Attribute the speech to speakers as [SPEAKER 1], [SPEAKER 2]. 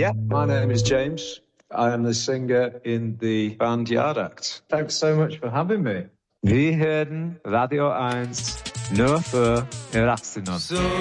[SPEAKER 1] Yeah, my name is James. I am the singer in the band Yard Act.
[SPEAKER 2] Thanks so much for having me.
[SPEAKER 3] Wir hören Radio 1 nur für Erwachsene. So